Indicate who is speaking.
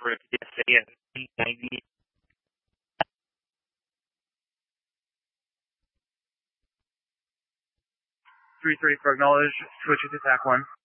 Speaker 1: for PSA at 890. 3-3 for acknowledge, switch it to TAC 1.